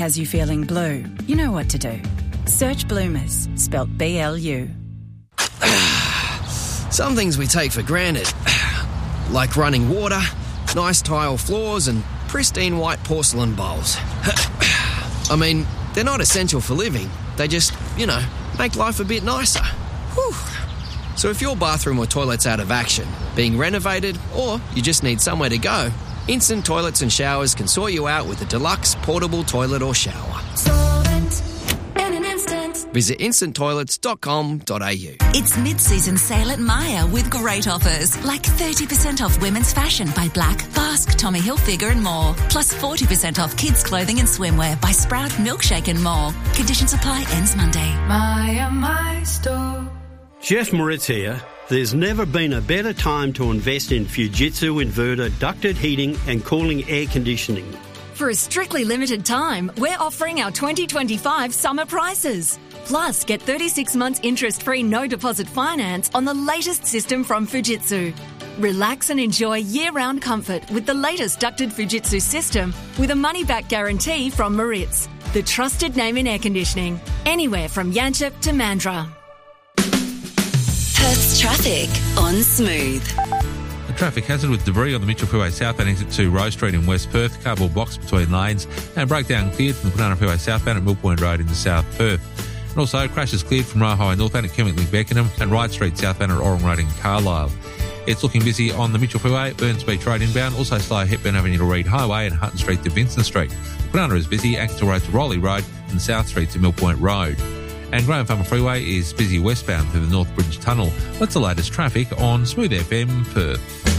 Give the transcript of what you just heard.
Has you feeling blue? You know what to do. Search Bloomers, spelt B-L-U. Some things we take for granted, like running water, nice tile floors and pristine white porcelain bowls. I mean, they're not essential for living. They just, make life a bit nicer. Whew. So if your bathroom or toilet's out of action, being renovated, or you just need somewhere to go, Instant Toilets and Showers can sort you out with a deluxe portable toilet or shower. Solvent in an instant. Visit instanttoilets.com.au. It's mid-season sale at Myer with great offers, like 30% off women's fashion by Black, Basque, Tommy Hilfiger and more. Plus 40% off kids' clothing and swimwear by Sprout, Milkshake and more. Conditions apply, ends Monday. Myer, my store. Jeff Moritz here. There's never been a better time to invest in Fujitsu inverter ducted heating and cooling air conditioning. For a strictly limited time, we're offering our 2025 summer prices. Plus, get 36 months interest-free no-deposit finance on the latest system from Fujitsu. Relax and enjoy year-round comfort with the latest ducted Fujitsu system with a money-back guarantee from Moritz, the trusted name in air conditioning, anywhere from Yanchep to Mandurah. Perth's traffic on Smooth. A traffic hazard with debris on the Mitchell Freeway southbound exit to Rose Street in West Perth, cardboard box between lanes, and breakdown cleared from the Banana Freeway southbound at Mill Point Road into South Perth. And also, crashes cleared from Roe Highway northbound at Kemmick Beckenham and Wright Street southbound at Orong Road in Carlisle. It's looking busy on the Mitchell Freeway, Burns Beach Road inbound, also slow Hepburn Avenue to Reed Highway and Hutton Street to Vincent Street. Banana is busy, Axel Road to Rowley Road and South Street to Mill Point Road. And Graham Farmer Freeway is busy westbound through the North Bridge Tunnel. That's the latest traffic on Smooth FM Perth.